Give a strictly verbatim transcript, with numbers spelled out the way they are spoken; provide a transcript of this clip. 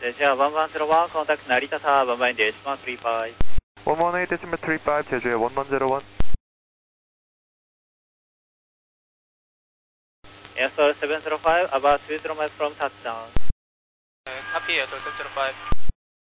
제주야 one one zero one, contact Narita Tower, one one decimal three five. one one eight decimal three five, 제주에 one one zero one. Airsoil seven zero five, about two zero miles from touchdown. Uh, copy, Airsoil seven zero five.